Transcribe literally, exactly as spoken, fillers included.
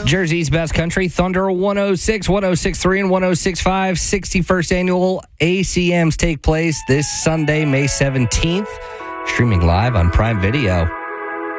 Jersey's Best Country, Thunder one oh six, one oh six point three, and one oh six point five. sixty-first annual A C Ms take place this Sunday, May seventeenth. Streaming live on Prime Video.